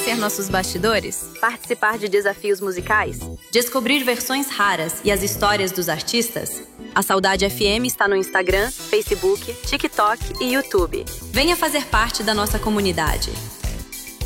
conhecer nossos bastidores? Participar de desafios musicais? Descobrir versões raras e as histórias dos artistas? A Saudade FM está no Instagram, Facebook, TikTok e YouTube. Venha fazer parte da nossa comunidade.